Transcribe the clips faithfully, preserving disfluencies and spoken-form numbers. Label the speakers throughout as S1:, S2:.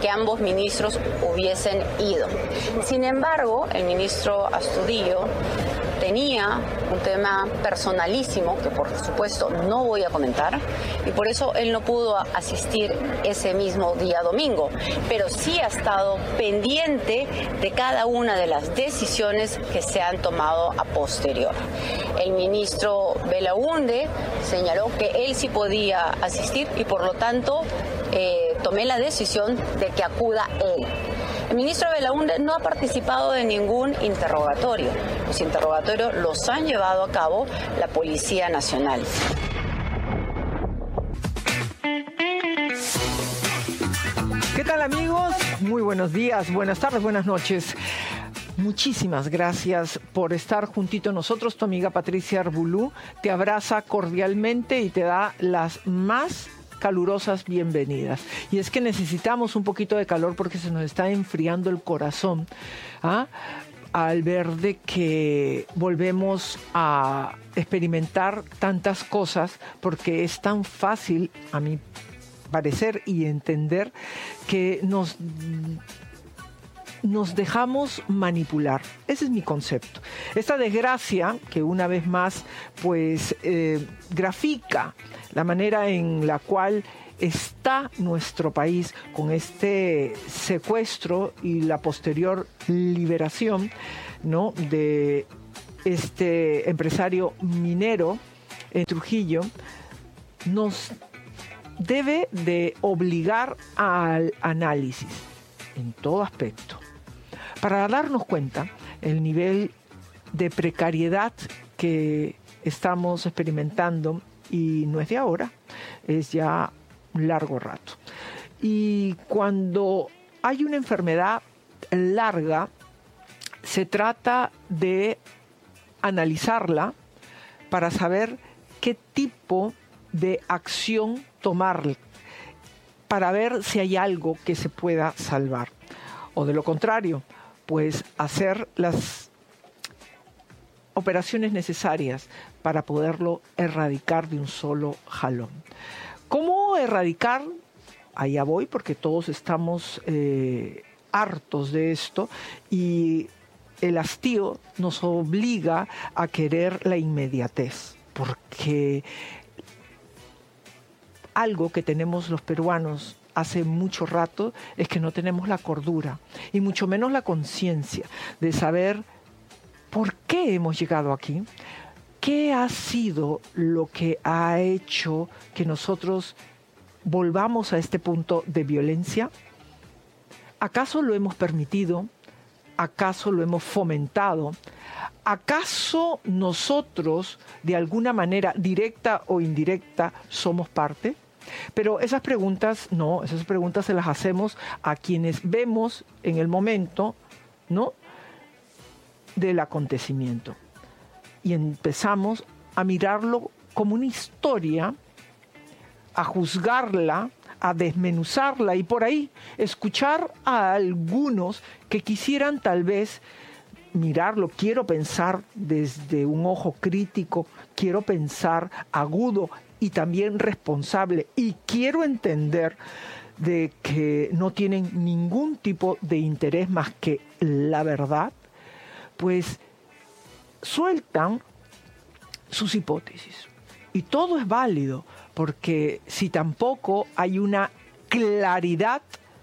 S1: que ambos ministros hubiesen ido. Sin embargo, el ministro Astudillo tenía un tema personalísimo que por supuesto no voy a comentar y por eso él no pudo asistir ese mismo día domingo, pero sí ha estado pendiente de cada una de las decisiones que se han tomado a posterior. El ministro Belaúnde señaló que él sí podía asistir y por lo tanto eh, tomé la decisión de que acuda él. El ministro Belaúnde no ha participado de ningún interrogatorio. Los interrogatorios los han llevado a cabo la Policía Nacional.
S2: ¿Qué tal, amigos? Muy buenos días, buenas tardes, buenas noches. Muchísimas gracias por estar juntito a nosotros. Tu amiga Patricia Arbulú te abraza cordialmente y te da las más calurosas bienvenidas. Y es que necesitamos un poquito de calor porque se nos está enfriando el corazón, ¿ah? al ver de que volvemos a experimentar tantas cosas, porque es tan fácil, a mi parecer y entender, que nos nos dejamos manipular. Ese es mi concepto. Esta desgracia, que una vez más pues eh, grafica la manera en la cual está nuestro país con este secuestro y la posterior liberación, ¿no?, de este empresario minero en Trujillo, nos debe de obligar al análisis en todo aspecto, para darnos cuenta el nivel de precariedad que estamos experimentando, y no es de ahora, es ya un largo rato. Y cuando hay una enfermedad larga, se trata de analizarla para saber qué tipo de acción tomar, para ver si hay algo que se pueda salvar. O de lo contrario, pues hacer las operaciones necesarias para poderlo erradicar de un solo jalón. ¿Cómo erradicar? Allá voy, porque todos estamos eh, hartos de esto y el hastío nos obliga a querer la inmediatez, porque algo que tenemos los peruanos hace mucho rato es que no tenemos la cordura y mucho menos la conciencia de saber por qué hemos llegado aquí, qué ha sido lo que ha hecho que nosotros volvamos a este punto de violencia. ¿Acaso lo hemos permitido? ¿Acaso lo hemos fomentado? ¿Acaso nosotros, de alguna manera, directa o indirecta, somos parte? Pero esas preguntas, no, esas preguntas se las hacemos a quienes vemos en el momento, ¿no?, del acontecimiento. Y empezamos a mirarlo como una historia, a juzgarla, a desmenuzarla y por ahí escuchar a algunos que quisieran tal vez mirarlo. Quiero pensar desde un ojo crítico, quiero pensar agudo y también responsable, y quiero entender de que no tienen ningún tipo de interés más que la verdad, pues sueltan sus hipótesis. Y todo es válido, porque si tampoco hay una claridad,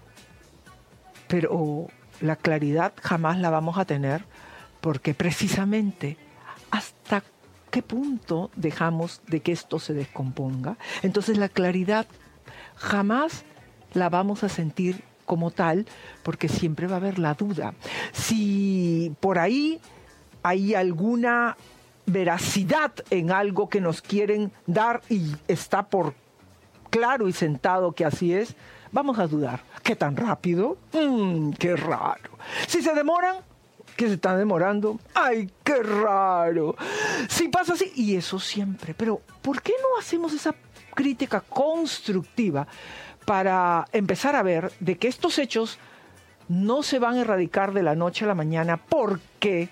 S2: pero la claridad jamás la vamos a tener, porque precisamente hasta qué punto dejamos de que esto se descomponga. Entonces la claridad jamás la vamos a sentir como tal, porque siempre va a haber la duda. Si por ahí hay alguna veracidad en algo que nos quieren dar y está por claro y sentado que así es, vamos a dudar. ¿Qué tan rápido? Mm, qué raro. Si se demoran, que se están demorando, ¡ay, qué raro! Si pasa así, y eso siempre. Pero ¿por qué no hacemos esa crítica constructiva para empezar a ver de que estos hechos no se van a erradicar de la noche a la mañana, porque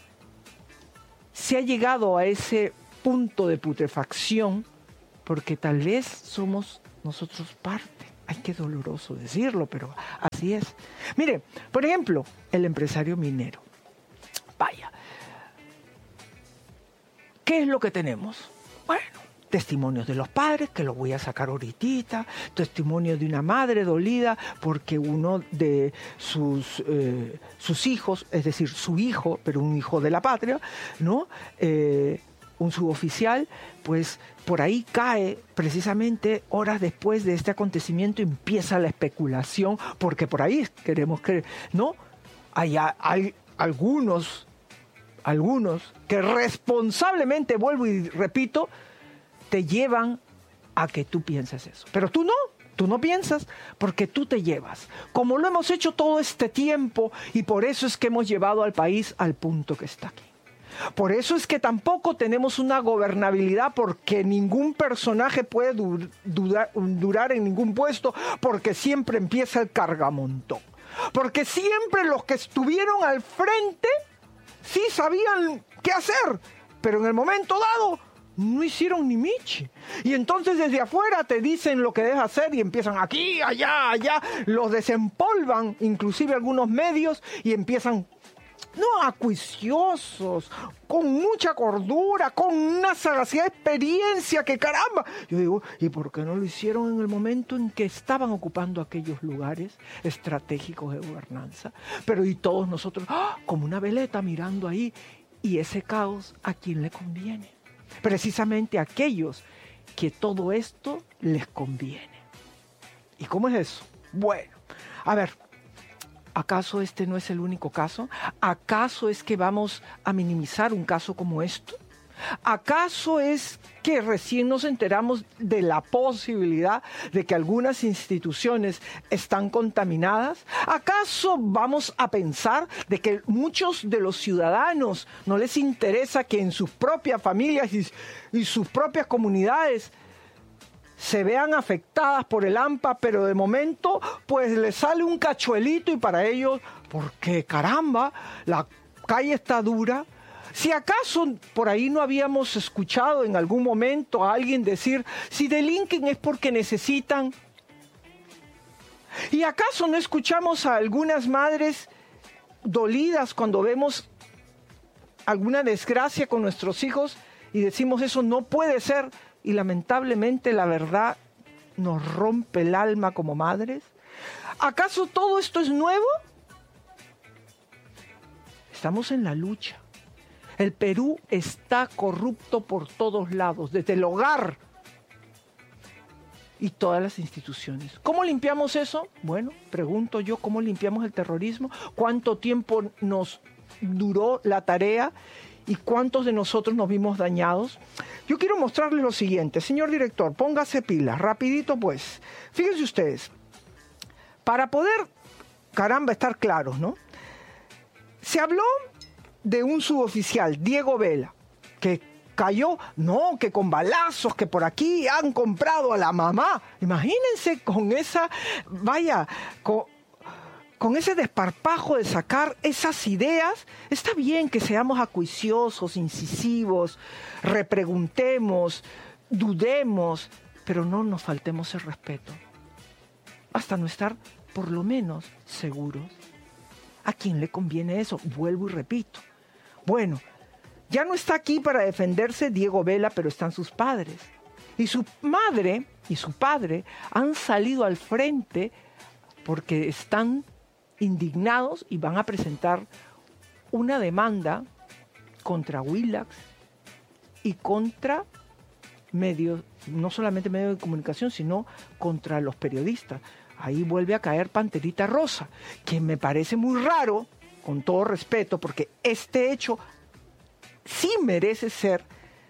S2: se ha llegado a ese punto de putrefacción, porque tal vez somos nosotros parte? Ay, qué doloroso decirlo, pero así es. Mire, por ejemplo, el empresario minero. Vaya, ¿qué es lo que tenemos? Bueno, testimonios de los padres, que lo voy a sacar ahorita, testimonio de una madre dolida porque uno de sus, eh, sus hijos, es decir, su hijo, pero un hijo de la patria, ¿no? Eh, un suboficial, pues por ahí cae precisamente horas después de este acontecimiento, empieza la especulación, porque por ahí queremos que, ¿no? Hay, hay algunos, algunos que responsablemente, vuelvo y repito, te llevan a que tú pienses eso. Pero tú no, tú no piensas porque tú te llevas. Como lo hemos hecho todo este tiempo y por eso es que hemos llevado al país al punto que está aquí. Por eso es que tampoco tenemos una gobernabilidad porque ningún personaje puede dur- durar, durar en ningún puesto porque siempre empieza el cargamontón. Porque siempre los que estuvieron al frente sí sabían qué hacer, pero en el momento dado no hicieron ni michi. Y entonces desde afuera te dicen lo que debes hacer y empiezan aquí, allá, allá, los desempolvan, inclusive algunos medios, y empiezan, no, acuiciosos, con mucha cordura, con una sagacidad de experiencia que caramba. Yo digo, ¿y por qué no lo hicieron en el momento en que estaban ocupando aquellos lugares estratégicos de gobernanza? Pero y todos nosotros, ¡ah!, como una veleta mirando ahí, y ese caos, ¿a quién le conviene? Precisamente a aquellos que todo esto les conviene. ¿Y cómo es eso? Bueno, a ver, ¿acaso este no es el único caso? ¿Acaso es que vamos a minimizar un caso como esto? ¿Acaso es que recién nos enteramos de la posibilidad de que algunas instituciones están contaminadas? ¿Acaso vamos a pensar de que muchos de los ciudadanos no les interesa que en sus propias familias y, y sus propias comunidades se vean afectadas por el AMPA, pero de momento pues les sale un cachuelito y para ellos, porque caramba, la calle está dura? Si acaso por ahí no habíamos escuchado en algún momento a alguien decir, si delinquen es porque necesitan. ¿Y acaso no escuchamos a algunas madres dolidas cuando vemos alguna desgracia con nuestros hijos y decimos eso no puede ser? Y lamentablemente la verdad nos rompe el alma como madres. ¿Acaso todo esto es nuevo? Estamos en la lucha. El Perú está corrupto por todos lados, desde el hogar y todas las instituciones. ¿Cómo limpiamos eso? Bueno, pregunto yo, ¿cómo limpiamos el terrorismo? ¿Cuánto tiempo nos duró la tarea? ¿Y cuántos de nosotros nos vimos dañados? Yo quiero mostrarles lo siguiente. Señor director, póngase pilas, rapidito pues. Fíjense ustedes, para poder, caramba, estar claros, ¿no? Se habló de un suboficial, Diego Vela, que cayó, no, que con balazos, que por aquí han comprado a la mamá. Imagínense con esa, vaya, con, con ese desparpajo de sacar esas ideas. Está bien que seamos acuiciosos, incisivos, repreguntemos, dudemos, pero no nos faltemos el respeto, hasta no estar por lo menos seguros. ¿A quién le conviene eso? Vuelvo y repito. Bueno, ya no está aquí para defenderse Diego Vela, pero están sus padres. Y su madre y su padre han salido al frente porque están indignados y van a presentar una demanda contra Willax y contra medios, no solamente medios de comunicación, sino contra los periodistas. Ahí vuelve a caer Panterita Rosa, que me parece muy raro, con todo respeto, porque este hecho sí merece ser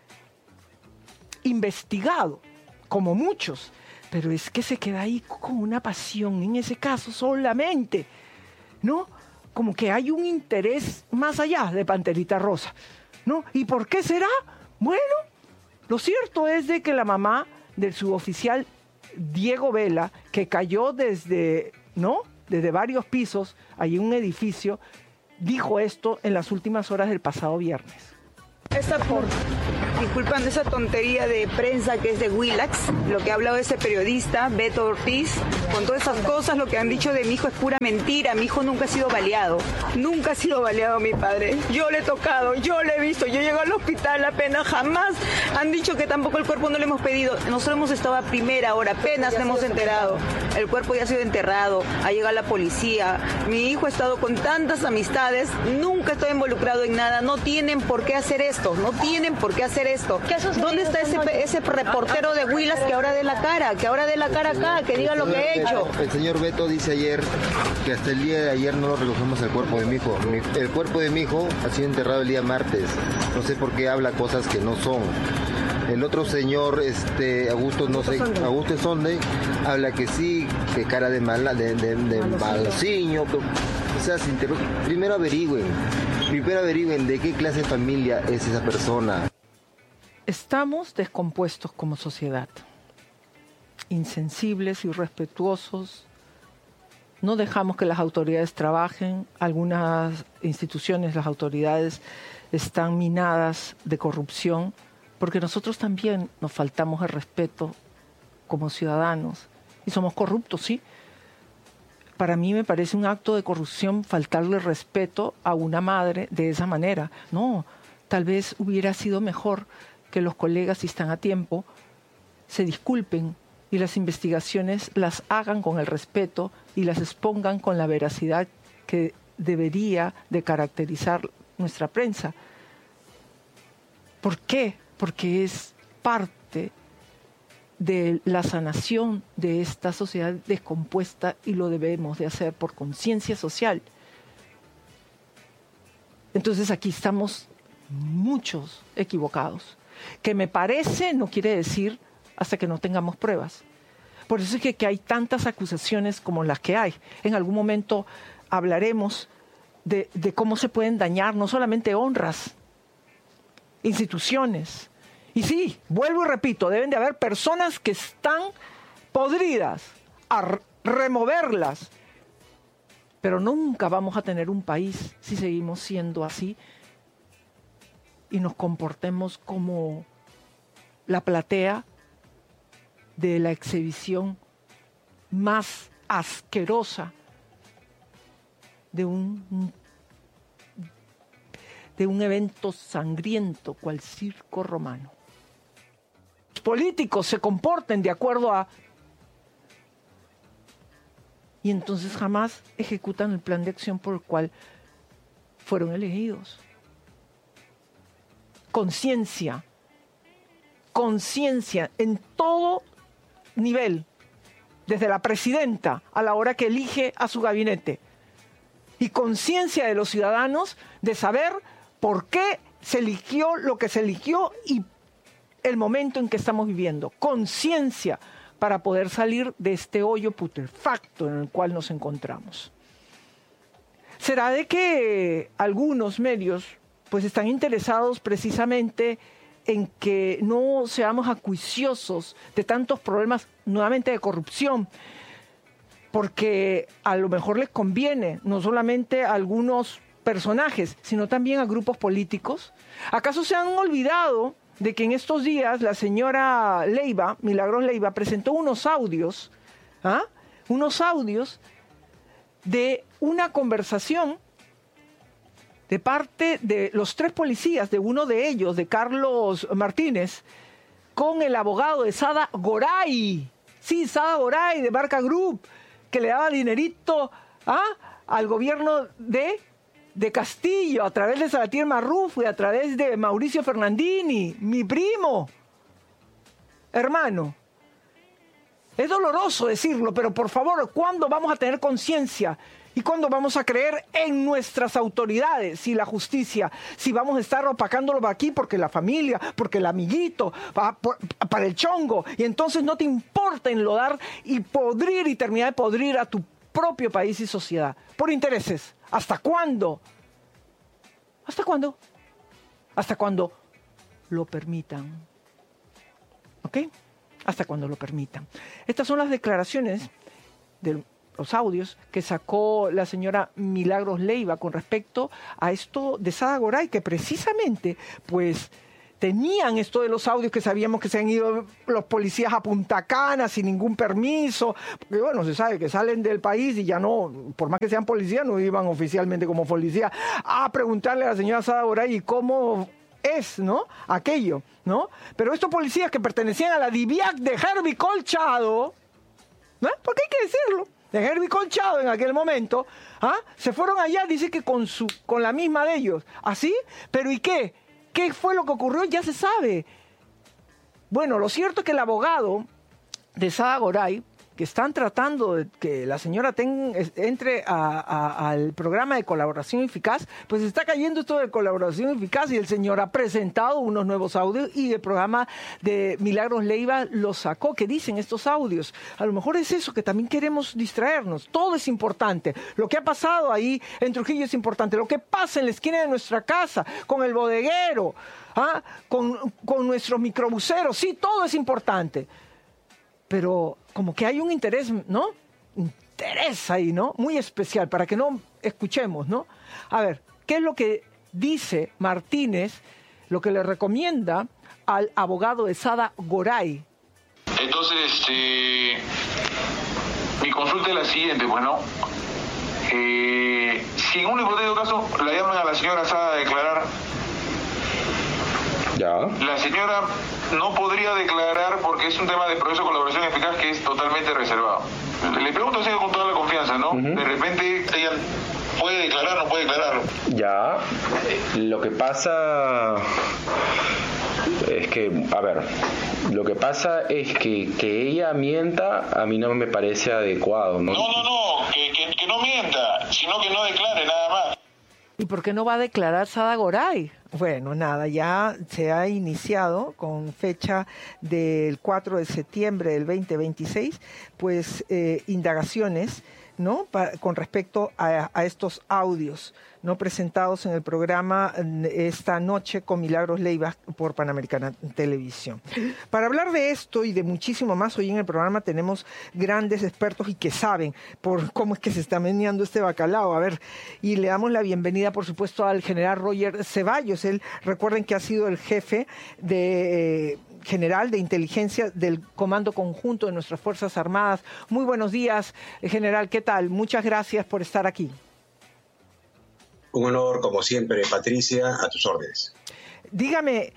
S2: investigado, como muchos, pero es que se queda ahí con una pasión, en ese caso solamente, ¿no? Como que hay un interés más allá de Panterita Rosa, ¿no? ¿Y por qué será? Bueno, lo cierto es de que la mamá del suboficial Diego Vela, que cayó desde, ¿no?, desde varios pisos, ahí en un edificio, dijo esto en las últimas horas del pasado viernes.
S3: Esta por, disculpando esa tontería de prensa que es de Willax, lo que ha hablado ese periodista, Beto Ortiz, con todas esas cosas, lo que han dicho de mi hijo es pura mentira. Mi hijo nunca ha sido baleado. Nunca ha sido baleado mi padre. Yo le he tocado, yo le he visto. Yo llego al hospital apenas, jamás han dicho que tampoco el cuerpo no le hemos pedido. Nosotros hemos estado a primera hora, apenas nos hemos enterado. El cuerpo ya ha sido enterrado, ha llegado la policía. Mi hijo ha estado con tantas amistades, nunca estoy involucrado en nada. No tienen por qué hacer esto, no tienen por qué hacer esto. ¿Dónde está ese, ese reportero de Huilas que ahora dé la cara? Que ahora dé la cara acá, que diga lo que he hecho.
S4: El señor Beto dice ayer que hasta el día de ayer no lo recogemos el cuerpo de mi hijo. El cuerpo de mi hijo ha sido enterrado el día martes. No sé por qué habla cosas que no son. El otro señor, este, Augusto, no sé, Augusto Sonde, habla que sí, que cara de mala, de, de, de malociño. O sea, primero averigüen, primero averigüen de qué clase de familia es esa persona.
S2: Estamos descompuestos como sociedad, insensibles, irrespetuosos. No dejamos que las autoridades trabajen. Algunas instituciones, las autoridades, están minadas de corrupción, porque nosotros también nos faltamos el respeto como ciudadanos y somos corruptos, sí. Para mí me parece un acto de corrupción faltarle respeto a una madre de esa manera. No, tal vez hubiera sido mejor que los colegas, si están a tiempo, se disculpen y las investigaciones las hagan con el respeto y las expongan con la veracidad que debería de caracterizar nuestra prensa. ¿Por qué? Porque es parte de la sanación de esta sociedad descompuesta y lo debemos de hacer por conciencia social. Entonces aquí estamos muchos equivocados. Que me parece no quiere decir hasta que no tengamos pruebas. Por eso es que, que hay tantas acusaciones como las que hay. En algún momento hablaremos de, de cómo se pueden dañar no solamente honras, instituciones. Y sí, vuelvo y repito, deben de haber personas que están podridas, a removerlas. Pero nunca vamos a tener un país si seguimos siendo así y nos comportemos como la platea de la exhibición más asquerosa de un, de un evento sangriento cual circo romano. Los políticos se comporten de acuerdo a... y entonces jamás ejecutan el plan de acción por el cual fueron elegidos. Conciencia, conciencia en todo nivel, desde la presidenta a la hora que elige a su gabinete, y conciencia de los ciudadanos de saber por qué se eligió lo que se eligió y el momento en que estamos viviendo. Conciencia para poder salir de este hoyo putrefacto en el cual nos encontramos. ¿Será de que algunos medios pues están interesados precisamente en que no seamos acuiciosos de tantos problemas, nuevamente de corrupción? Porque a lo mejor les conviene no solamente a algunos personajes, sino también a grupos políticos. ¿Acaso se han olvidado de que en estos días la señora Leiva, Milagros Leiva, presentó unos audios, ¿ah? unos audios de una conversación de parte de los tres policías, de uno de ellos, de Carlos Martínez, con el abogado de Sada Goray, sí, Sada Goray de Barca Group, que le daba dinerito ¿ah? al gobierno de, de Castillo, a través de Salatiel Marrufo y a través de Mauricio Fernandini, mi primo, hermano. Es doloroso decirlo, pero por favor, ¿cuándo vamos a tener conciencia? ¿Y cuándo vamos a creer en nuestras autoridades y la justicia? Si vamos a estar opacándolo aquí porque la familia, porque el amiguito, para, para el chongo, y entonces no te importa enlodar y podrir y terminar de podrir a tu propio país y sociedad por intereses. ¿Hasta cuándo? ¿Hasta cuándo? Hasta cuando lo permitan. ¿Ok? Hasta cuando lo permitan. Estas son las declaraciones de los audios que sacó la señora Milagros Leiva con respecto a esto de Sada Goray, que precisamente pues tenían esto de los audios, que sabíamos que se han ido los policías a Punta Cana sin ningún permiso, porque bueno, se sabe que salen del país y ya no, por más que sean policías, no iban oficialmente como policía, a preguntarle a la señora Sada Goray cómo es, ¿no? Aquello, ¿no? Pero estos policías que pertenecían a la DIVIAC de Herbie Colchado, ¿no? Porque hay que decirlo, de Herbie Colchado en aquel momento, ¿ah? Se fueron allá, dice que con su, con la misma de ellos, ¿así? Pero ¿y qué? ¿Qué fue lo que ocurrió? Ya se sabe. Bueno, lo cierto es que el abogado de Sada Goray, que están tratando de que la señora ten, entre a, a, al programa de colaboración eficaz, pues está cayendo esto de colaboración eficaz y el señor ha presentado unos nuevos audios y el programa de Milagros Leiva los sacó. ¿Qué dicen estos audios? A lo mejor es eso, que también queremos distraernos. Todo es importante. Lo que ha pasado ahí en Trujillo es importante. Lo que pasa en la esquina de nuestra casa, con el bodeguero, ¿ah? con, con nuestros microbuseros, sí, todo es importante. Pero como que hay un interés, ¿no? Interés ahí, ¿no? Muy especial, para que no escuchemos, ¿no? A ver, ¿qué es lo que dice Martínez, lo que le recomienda al abogado de Sada Goray?
S5: Entonces, este, mi consulta es la siguiente, bueno, eh, si en un hipotético caso la llaman a la señora Sada a declarar,
S6: ya.
S5: La señora no podría declarar porque es un tema de proceso de colaboración eficaz que es totalmente reservado. Le pregunto así con toda la confianza, ¿no? Uh-huh. De repente ella puede declarar, no puede declarar.
S6: Ya, lo que pasa es que, a ver, lo que pasa es que que ella mienta a mí no me parece adecuado, ¿no?
S5: No, no, no, que, que, que no mienta, sino que no declare nada más.
S2: ¿Y por qué no va a declarar Sada Goray? Bueno, nada, ya se ha iniciado con fecha del cuatro de septiembre del veinte veintiséis, pues eh, indagaciones, ¿no? Pa- con respecto a, a estos audios, ¿no? Presentados en el programa esta noche con Milagros Leiva por Panamericana Televisión. Para hablar de esto y de muchísimo más, hoy en el programa tenemos grandes expertos y que saben por cómo es que se está meneando este bacalao. A ver, y le damos la bienvenida, por supuesto, al general Roger Ceballos. Él, recuerden que ha sido el jefe de... Eh, general de inteligencia del Comando Conjunto de nuestras Fuerzas Armadas. Muy buenos días, general, ¿qué tal? Muchas gracias por estar aquí.
S7: Un honor, como siempre, Patricia, a tus órdenes.
S2: Dígame,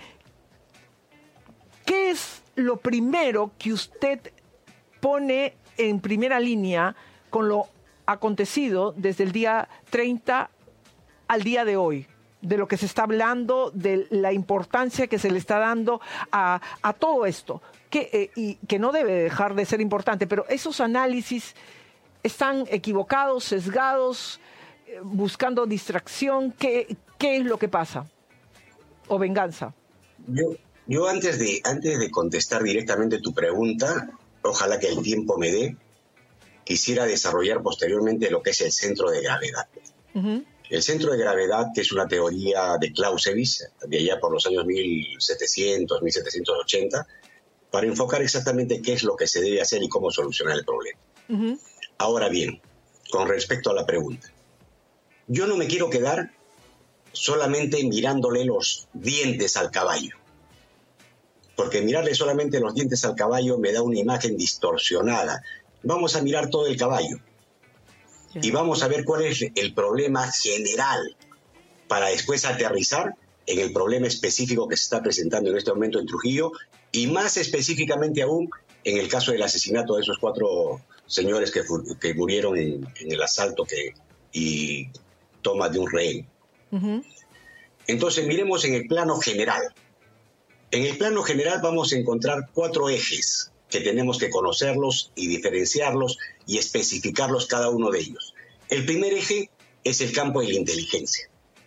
S2: ¿qué es lo primero que usted pone en primera línea con lo acontecido desde el día treinta al día de hoy? De lo que se está hablando, de la importancia que se le está dando a, a todo esto, que, eh, y que no debe dejar de ser importante, pero esos análisis están equivocados, sesgados, eh, buscando distracción. ¿Qué, qué es lo que pasa? ¿O venganza?
S7: Yo, yo antes de, antes de contestar directamente tu pregunta, ojalá que el tiempo me dé, quisiera desarrollar posteriormente lo que es el centro de gravedad. Uh-huh. El centro de gravedad, que es una teoría de Clausewitz, de allá por los años mil setecientos, mil setecientos ochenta, para enfocar exactamente qué es lo que se debe hacer y cómo solucionar el problema. Uh-huh. Ahora bien, con respecto a la pregunta, yo no me quiero quedar solamente mirándole los dientes al caballo, porque mirarle solamente los dientes al caballo me da una imagen distorsionada. Vamos a mirar todo el caballo. Y vamos a ver cuál es el problema general para después aterrizar en el problema específico que se está presentando en este momento en Trujillo y más específicamente aún en el caso del asesinato de esos cuatro señores que, que murieron en, en el asalto que, y toma de un rehén. Uh-huh. Entonces miremos en el plano general. En el plano general vamos a encontrar cuatro ejes que tenemos que conocerlos y diferenciarlos y especificarlos cada uno de ellos. El primer eje es el campo de la inteligencia.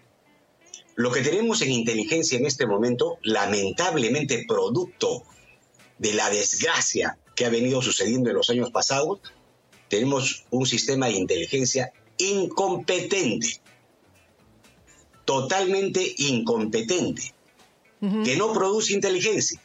S7: Lo que tenemos en inteligencia en este momento, lamentablemente producto de la desgracia que ha venido sucediendo en los años pasados, tenemos un sistema de inteligencia incompetente, totalmente incompetente, uh-huh. que no produce inteligencia.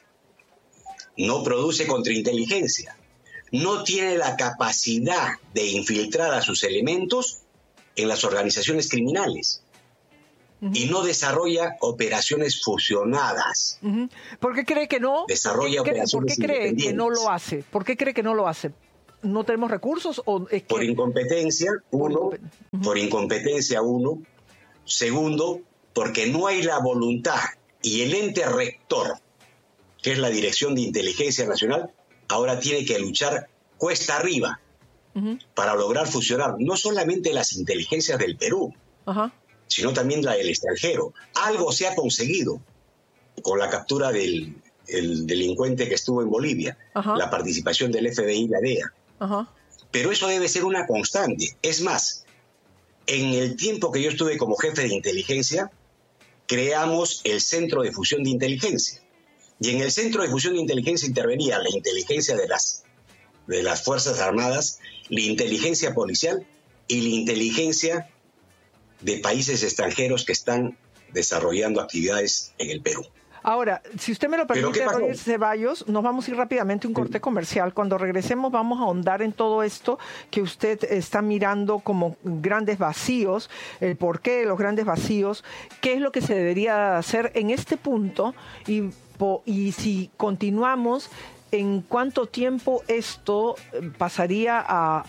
S7: No produce contrainteligencia, no tiene la capacidad de infiltrar a sus elementos en las organizaciones criminales. uh-huh. y no desarrolla operaciones fusionadas.
S2: Uh-huh. ¿Por qué cree que no?
S7: Desarrolla
S2: ¿Por qué,
S7: operaciones
S2: ¿por qué cree que no lo hace? ¿Por qué cree que no lo hace? ¿No tenemos recursos? O es que...
S7: Por incompetencia, uno.
S2: Por, incompe- uh-huh.
S7: por incompetencia, uno. Segundo, porque no hay la voluntad y el ente rector, que es la Dirección de Inteligencia Nacional, ahora tiene que luchar cuesta arriba uh-huh. para lograr fusionar no solamente las inteligencias del Perú, uh-huh. sino también la del extranjero. Algo se ha conseguido con la captura del el delincuente que estuvo en Bolivia, uh-huh. la participación del F B I y la D E A. Uh-huh. Pero eso debe ser una constante. Es más, en el tiempo que yo estuve como jefe de inteligencia, creamos el Centro de Fusión de Inteligencia. Y en el Centro de Fusión de Inteligencia intervenía la inteligencia de las, de las Fuerzas Armadas, la inteligencia policial y la inteligencia de países extranjeros que están desarrollando actividades en el Perú.
S2: Ahora, si usted me lo permite, Roger Ceballos, nos vamos a ir rápidamente a un corte comercial. Cuando regresemos vamos a ahondar en todo esto que usted está mirando como grandes vacíos, el porqué de los grandes vacíos, qué es lo que se debería hacer en este punto y, y si continuamos, en cuánto tiempo esto pasaría a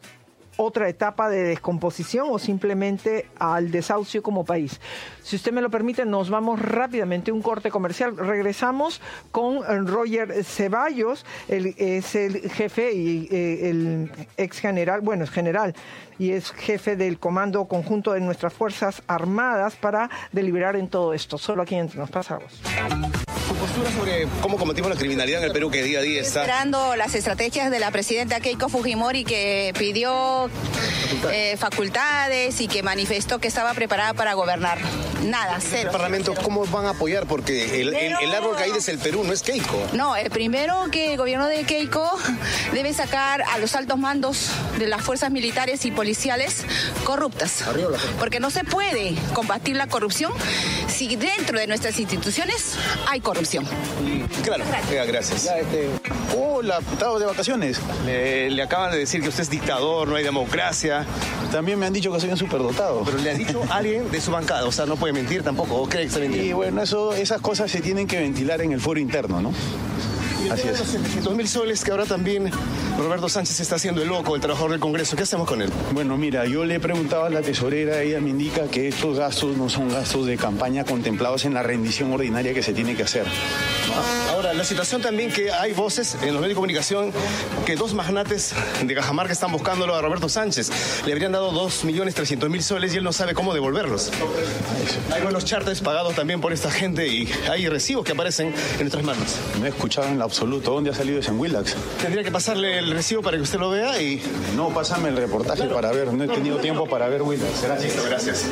S2: otra etapa de descomposición o simplemente al desahucio como país. Si usted me lo permite, nos vamos rápidamente a un corte comercial. Regresamos con Roger Ceballos, él es el jefe y eh, el ex general, bueno, es general, y es jefe del Comando Conjunto de nuestras Fuerzas Armadas para deliberar en todo esto. Solo aquí entre nos pasamos.
S8: Su postura sobre cómo combatimos la criminalidad en el Perú, que día a día está...
S9: Esperando las estrategias de la presidenta Keiko Fujimori, que pidió eh, facultades y que manifestó que estaba preparada para gobernar. Nada, cero.
S8: ¿El Parlamento cómo van a apoyar? Porque el, el, el árbol caído es el Perú, no es Keiko.
S9: No, el primero que el gobierno de Keiko debe sacar a los altos mandos de las fuerzas militares y policiales corruptas. Porque no se puede combatir la corrupción si dentro de nuestras instituciones hay corrupción.
S8: Claro, gracias. gracias. Ya, este... Hola, estaba de vacaciones. Le, le acaban de decir que usted es dictador, no hay democracia.
S10: También me han dicho que soy un superdotado.
S8: Pero le ha dicho alguien de su bancada, o sea, no puede mentir tampoco, ¿o cree que está mintiendo?
S10: Y bueno, eso, esas cosas se tienen que ventilar en el foro interno, ¿no? Así es.
S8: Los setecientos mil soles que ahora también Roberto Sánchez está haciendo el loco, el trabajador del Congreso. ¿Qué hacemos con él?
S10: Bueno, mira, yo le he preguntado a la tesorera, ella me indica que estos gastos no son gastos de campaña contemplados en la rendición ordinaria que se tiene que hacer.
S8: Ah, ahora, la situación también que hay voces en los medios de comunicación que dos magnates de Cajamarca están buscándolo a Roberto Sánchez. Le habrían dado dos millones trescientos mil soles y él no sabe cómo devolverlos. Eso. Hay buenos charters pagados también por esta gente y hay recibos que aparecen en nuestras manos.
S10: No he escuchado en la absoluto. ¿Dónde ha salido eso en Willax?
S8: Tendría que pasarle el recibo para que usted lo vea y...
S10: No, pásame el reportaje claro. para ver. No he tenido tiempo para ver Willax.
S8: Gracias. Listo, gracias.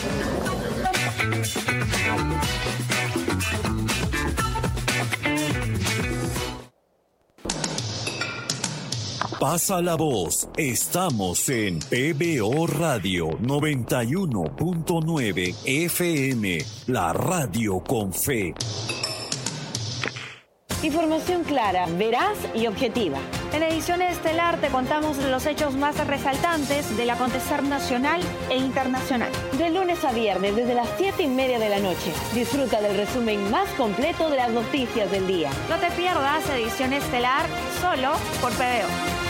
S11: Pasa la voz. Estamos en P B O Radio noventa y uno punto nueve F M, la radio con fe.
S12: Información clara, veraz y objetiva. En edición estelar te contamos los hechos más resaltantes del acontecer nacional e internacional. De lunes a viernes, desde las siete y media de la noche. Disfruta del resumen más completo de las noticias del día. No te pierdas edición estelar solo por P B O.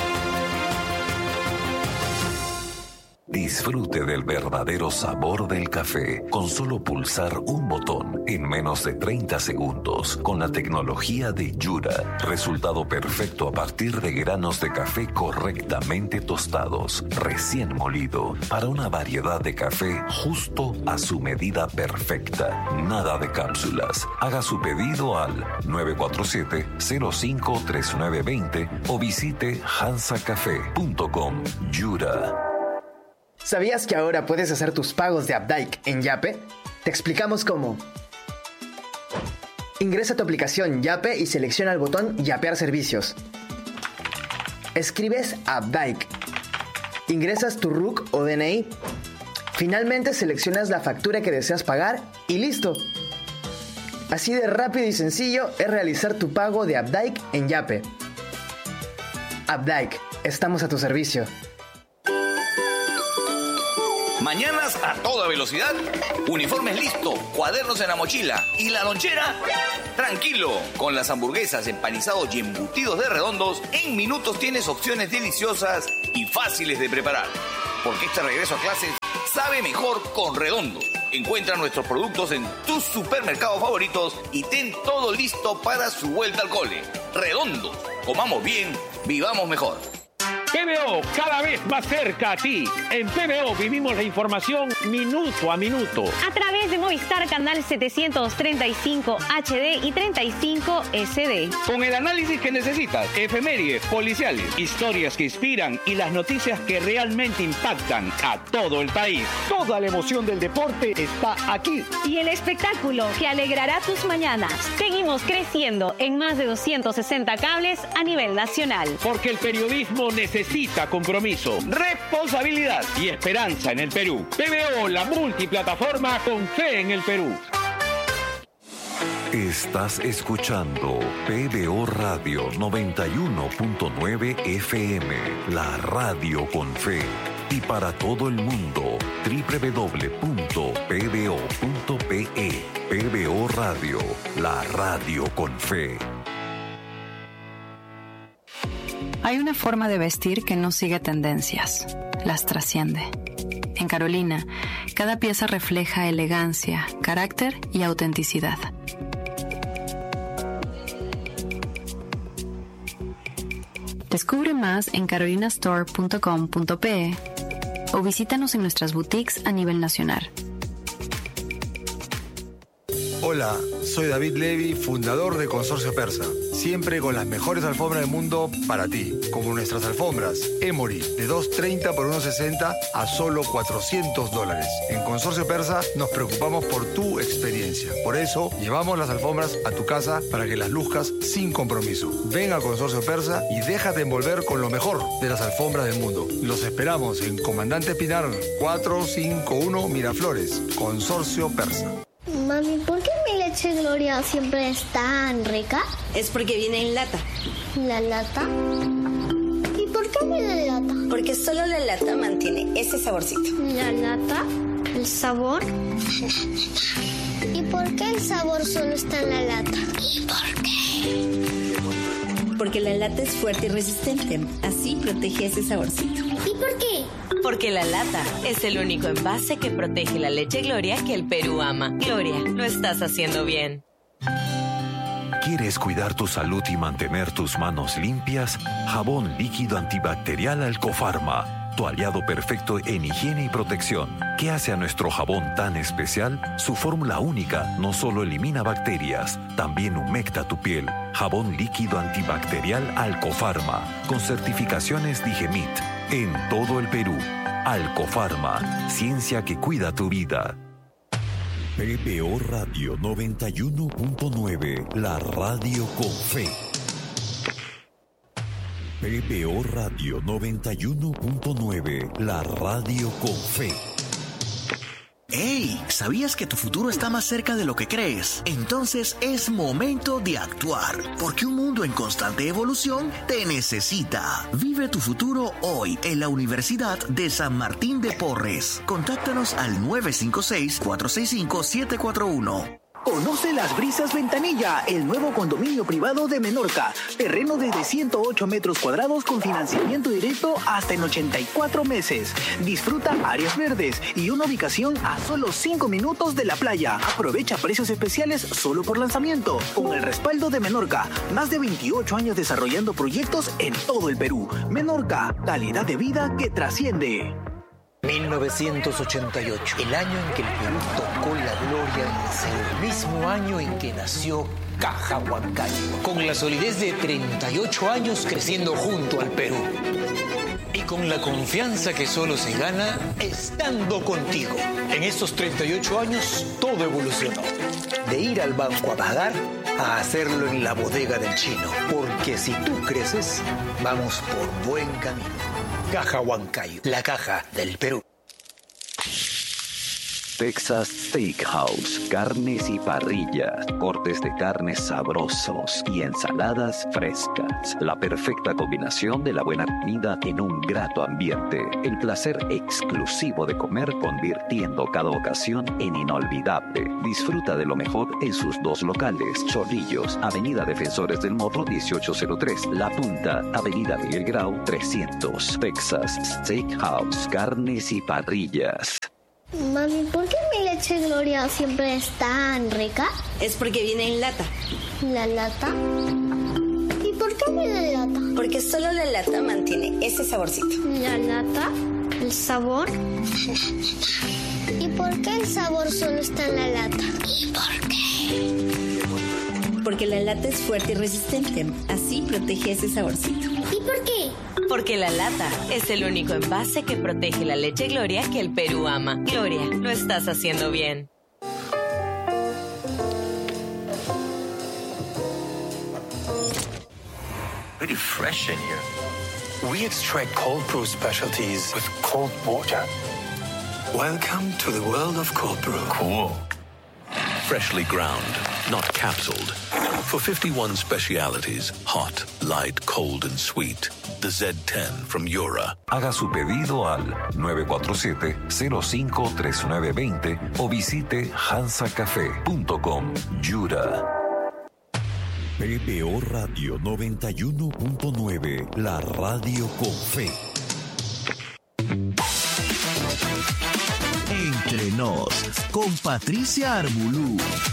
S11: Disfrute del verdadero sabor del café con solo pulsar un botón en menos de treinta segundos con la tecnología de Yura. Resultado perfecto a partir de granos de café correctamente tostados, recién molido, para una variedad de café justo a su medida perfecta. Nada de cápsulas. Haga su pedido al nueve cuatro siete, cero cinco tres nueve dos cero o visite hansa café punto com. Yura.
S13: ¿Sabías que ahora puedes hacer tus pagos de Updike en Yape? Te explicamos cómo. Ingresa a tu aplicación Yape y selecciona el botón Yapear servicios. Escribes Updike. Ingresas tu R U C o D N I. Finalmente seleccionas la factura que deseas pagar y listo. Así de rápido y sencillo es realizar tu pago de Updike en Yape. Updike, estamos a tu servicio.
S14: Mañanas a toda velocidad, uniformes listo, cuadernos en la mochila y la lonchera. Tranquilo, con las hamburguesas, empanizados y embutidos de Redondos, en minutos tienes opciones deliciosas y fáciles de preparar. Porque este regreso a clases sabe mejor con Redondos. Encuentra nuestros productos en tus supermercados favoritos y ten todo listo para su vuelta al cole. Redondos, comamos bien, vivamos mejor.
S15: P B O, cada vez más cerca a ti. En P B O vivimos la información minuto a minuto.
S16: A través de Movistar Canal setecientos treinta y cinco H D y treinta y cinco S D.
S15: Con el análisis que necesitas, efemérides, policiales, historias que inspiran y las noticias que realmente impactan a todo el país. Toda la emoción del deporte está aquí.
S16: Y el espectáculo que alegrará tus mañanas. Seguimos creciendo en más de doscientos sesenta cables a nivel nacional.
S15: Porque el periodismo necesita Necesita compromiso, responsabilidad y esperanza en el Perú. P B O, la multiplataforma con fe en el Perú.
S11: Estás escuchando P B O Radio noventa y uno punto nueve F M, la radio con fe. Y para todo el mundo, doble u doble u doble u punto p b o punto p e. P B O Radio, la radio con fe.
S17: Hay una forma de vestir que no sigue tendencias, las trasciende. En Carolina, cada pieza refleja elegancia, carácter y autenticidad. Descubre más en carolina store punto com punto p e o visítanos en nuestras boutiques a nivel nacional.
S18: Hola, soy David Levy, fundador de Consorcio Persa. Siempre con las mejores alfombras del mundo para ti, como nuestras alfombras Emory de dos treinta por uno sesenta a solo cuatrocientos dólares. En Consorcio Persa nos preocupamos por tu experiencia. Por eso llevamos las alfombras a tu casa para que las luzcas sin compromiso. Ven a Consorcio Persa y déjate envolver con lo mejor de las alfombras del mundo. Los esperamos en Comandante Pinar cuatrocientos cincuenta y uno Miraflores. Consorcio Persa.
S19: Mami, ¿por qué mi leche Gloria siempre es tan rica?
S20: Es porque viene en lata.
S19: ¿La lata? ¿Y por qué viene en lata?
S20: Porque solo la lata mantiene ese saborcito.
S19: ¿La lata? ¿El sabor? ¿Y por qué el sabor solo está en la lata? ¿Y por qué?
S20: Porque la lata es fuerte y resistente. Así protege ese saborcito.
S19: ¿Y por qué?
S21: Porque la lata es el único envase que protege la leche Gloria que el Perú ama. Gloria, lo estás haciendo bien.
S11: ¿Quieres cuidar tu salud y mantener tus manos limpias? Jabón líquido antibacterial Alcofarma, tu aliado perfecto en higiene y protección. ¿Qué hace a nuestro jabón tan especial? Su fórmula única no solo elimina bacterias, también humecta tu piel. Jabón líquido antibacterial Alcofarma, con certificaciones Digemit, en todo el Perú. Alcofarma, ciencia que cuida tu vida.
S22: P B O Radio noventa y uno punto nueve, la radio con fe. P B O Radio noventa y uno punto nueve, la radio con fe.
S23: ¡Hey! ¿Sabías que tu futuro está más cerca de lo que crees? Entonces es momento de actuar, porque un mundo en constante evolución te necesita. Vive tu futuro hoy en la Universidad de San Martín de Porres. Contáctanos al nueve cinco seis, cuatro seis cinco, siete cuatro uno.
S24: Conoce Las Brisas Ventanilla, el nuevo condominio privado de Menorca. Terreno desde ciento ocho metros cuadrados con financiamiento directo hasta en ochenta y cuatro meses. Disfruta áreas verdes y una ubicación a solo cinco minutos de la playa. Aprovecha precios especiales solo por lanzamiento. Con el respaldo de Menorca, más de veintiocho años desarrollando proyectos en todo el Perú. Menorca, calidad de vida que trasciende.
S25: mil novecientos ochenta y ocho, el año en que el Perú tocó la gloria en el mismo año en que nació Caja Huancayo, con la solidez de treinta y ocho años creciendo junto al Perú. Y con la confianza que solo se gana estando contigo. En estos treinta y ocho años todo evolucionó. De ir al banco a pagar a hacerlo en la bodega del chino. Porque si tú creces, vamos por buen camino. Caja Huancayo, la caja del Perú.
S1: Texas Steakhouse, carnes y parrillas, cortes de carnes sabrosos y ensaladas frescas. La perfecta combinación de la buena comida en un grato ambiente. El placer exclusivo de comer convirtiendo cada ocasión en inolvidable. Disfruta de lo mejor en sus dos locales. Chorrillos, Avenida Defensores del Morro dieciocho cero tres. La Punta, Avenida Miguel Grau trescientos. Texas Steakhouse, carnes y parrillas.
S19: Mami, ¿por qué mi leche Gloria siempre es tan rica?
S20: Es porque viene en lata.
S19: ¿La lata? ¿Y por qué viene en lata?
S20: Porque solo la lata mantiene ese saborcito.
S19: ¿La lata? ¿El sabor? ¿Y por qué el sabor solo está en la lata? ¿Y por qué?
S20: Porque la lata es fuerte y resistente. Así protege ese saborcito.
S19: ¿Y por qué?
S21: Porque la lata es el único envase que protege la leche Gloria que el Perú ama. Gloria, lo estás haciendo bien.
S3: Very fresh in here. We extract cold brew specialties with cold water. Welcome to the world of cold brew.
S4: Cool. Freshly ground, not capsuled. For fifty-one specialities, hot, light, cold and sweet. The Z ten from Yura.
S11: Haga su pedido al nueve cuatro siete, cero cinco tres nueve dos cero o visite hansa café punto com. Yura.
S22: P B O Radio noventa y uno punto nueve, la radio con fe.
S23: Entre nos, con Patricia Arbulú.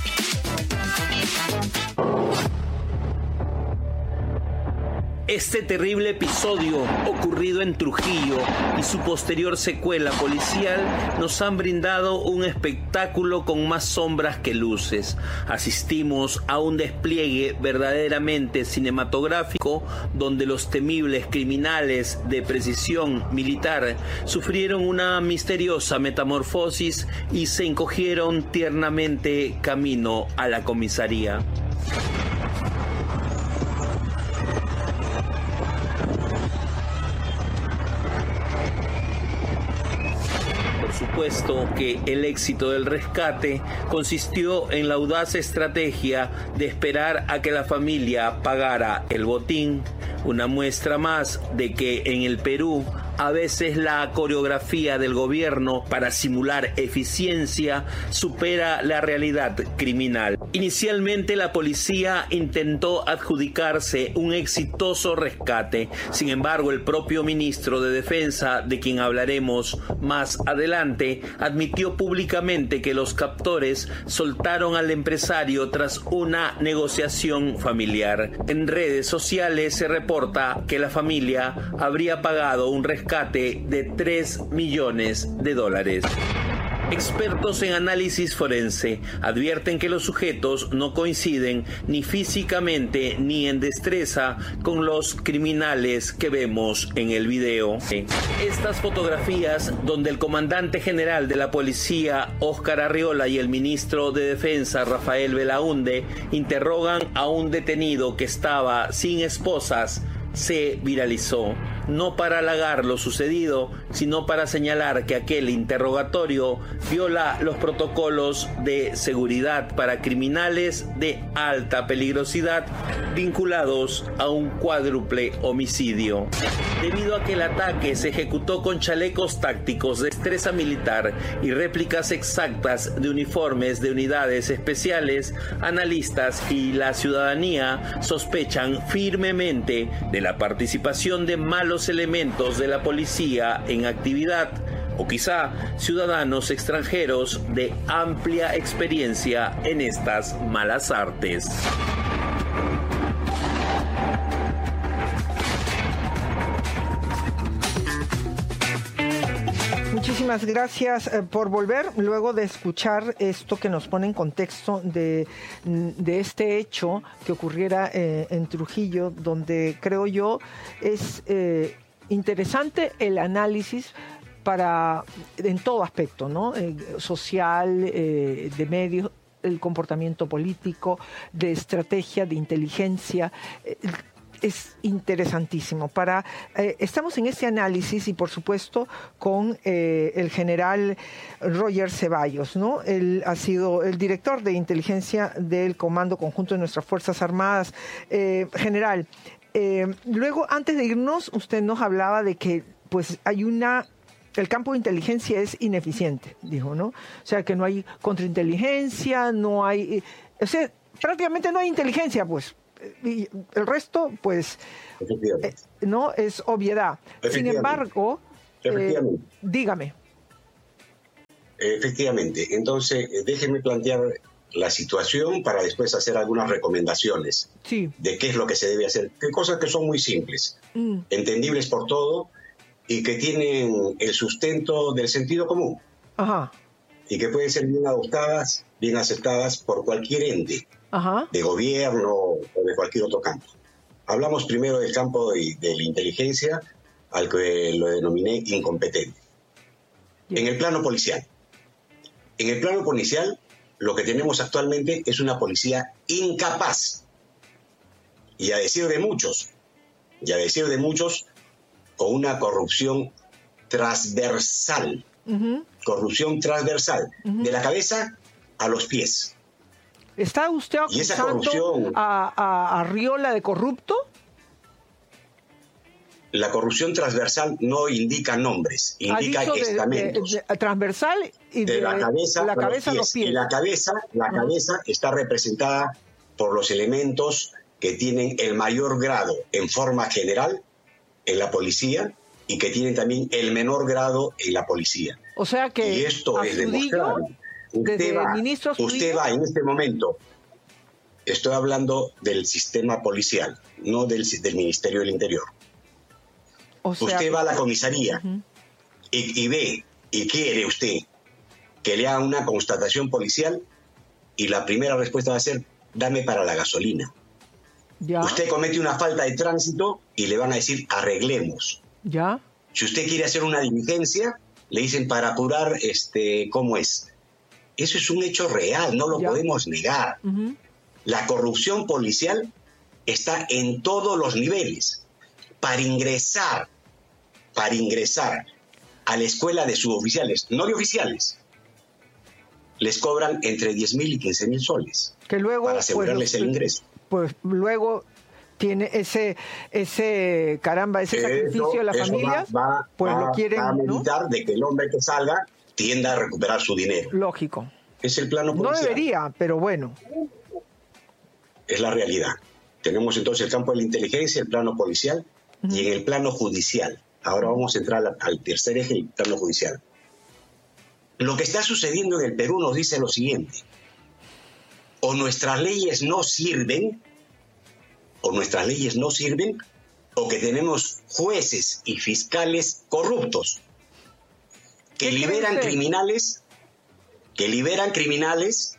S5: Este terrible episodio ocurrido en Trujillo y su posterior secuela policial nos han brindado un espectáculo con más sombras que luces. Asistimos a un despliegue verdaderamente cinematográfico donde los temibles criminales de precisión militar sufrieron una misteriosa metamorfosis y se encogieron tiernamente camino a la comisaría. Puesto que el éxito del rescate consistió en la audaz estrategia de esperar a que la familia pagara el botín, una muestra más de que en el Perú a veces la coreografía del gobierno para simular eficiencia supera la realidad criminal. Inicialmente la policía intentó adjudicarse un exitoso rescate. Sin embargo, el propio ministro de Defensa, de quien hablaremos más adelante, admitió públicamente que los captores soltaron al empresario tras una negociación familiar. En redes sociales se reporta que la familia habría pagado un rescate de tres millones de dólares. Expertos en análisis forense advierten que los sujetos no coinciden ni físicamente ni en destreza con los criminales que vemos en el video. Estas fotografías, donde el comandante general de la policía, Óscar Arriola, y el ministro de Defensa, Rafael Belaúnde, interrogan a un detenido que estaba sin esposas, se viralizó, no para halagar lo sucedido, sino para señalar que aquel interrogatorio viola los protocolos de seguridad para criminales de alta peligrosidad vinculados a un cuádruple homicidio. Debido a que el ataque se ejecutó con chalecos tácticos de destreza militar y réplicas exactas de uniformes de unidades especiales, analistas y la ciudadanía sospechan firmemente de la participación de malos elementos de la policía en actividad, o quizá ciudadanos extranjeros de amplia experiencia en estas malas artes.
S2: Muchísimas gracias eh, por volver, luego de escuchar esto que nos pone en contexto de, de este hecho que ocurriera eh, en Trujillo, donde creo yo es eh, interesante el análisis para en todo aspecto, ¿no? Eh, social, eh, de medios, el comportamiento político, de estrategia, de inteligencia. Eh, es interesantísimo. Para, eh, estamos en este análisis y, por supuesto, con eh, el general Roger Ceballos, ¿no? Él ha sido el director de inteligencia del Comando Conjunto de nuestras Fuerzas Armadas. Eh, general, eh, luego, antes de irnos, usted nos hablaba de que pues hay una... El campo de inteligencia es ineficiente, dijo, ¿no? O sea, que no hay contrainteligencia, no hay... O sea, prácticamente no hay inteligencia, pues. Y el resto, pues, eh, no es obviedad. Sin embargo, eh, dígame.
S6: Efectivamente. Entonces, déjenme plantear la situación para después hacer algunas recomendaciones
S2: sí.
S6: de qué es lo que se debe hacer. Que cosas que son muy simples, mm. entendibles por todo y que tienen el sustento del sentido común.
S2: Ajá.
S6: Y que pueden ser bien adoptadas, bien aceptadas por cualquier ente.
S2: Ajá.
S6: De gobierno o de cualquier otro campo. Hablamos primero del campo de, de la inteligencia, al que lo denominé incompetente. Bien. En el plano policial. En el plano policial, lo que tenemos actualmente es una policía incapaz. Y a decir de muchos, y a decir de muchos, con una corrupción transversal. Uh-huh. Corrupción transversal, uh-huh. de la cabeza a los pies.
S2: ¿Está usted acusando a, a, a Arriola de corrupto?
S6: La corrupción transversal no indica nombres, indica estamentos.
S2: De, de, de, transversal y de,
S6: de la cabeza,
S2: la cabeza a los pies.
S6: Y la cabeza, la uh-huh. cabeza está representada por los elementos que tienen el mayor grado en forma general en la policía y que tienen también el menor grado en la policía.
S2: O sea que
S6: y esto es demostrable. Usted va, usted va en este momento, estoy hablando del sistema policial, no del, del Ministerio del Interior. O sea, usted va a la comisaría uh-huh. y, y ve y quiere usted que le haga una constatación policial y la primera respuesta va a ser, dame para la gasolina. ¿Ya? Usted comete una falta de tránsito y le van a decir, arreglemos.
S2: ¿Ya?
S6: Si usted quiere hacer una diligencia, le dicen para apurar, este, ¿cómo es? Eso es un hecho real, no lo ya. podemos negar. Uh-huh. La corrupción policial está en todos los niveles. Para ingresar, para ingresar a la escuela de suboficiales, no de oficiales, les cobran entre diez mil y quince mil soles.
S2: Que luego,
S6: para asegurarles
S2: pues,
S6: el ingreso.
S2: Pues luego tiene ese, ese caramba, ese eso, sacrificio de las familias,
S6: va, va,
S2: pues
S6: va,
S2: lo quieren,
S6: va a meditar, ¿no? De que el hombre que salga tienda a recuperar su dinero.
S2: Lógico.
S6: Es el plano policial.
S2: No debería, pero bueno.
S6: Es la realidad. Tenemos entonces el campo de la inteligencia, el plano policial uh-huh. y en el plano judicial. Ahora vamos a entrar al, al tercer eje, el plano judicial. Lo que está sucediendo en el Perú nos dice lo siguiente. O nuestras leyes no sirven, o nuestras leyes no sirven, o que tenemos jueces y fiscales corruptos que liberan criminales, que liberan criminales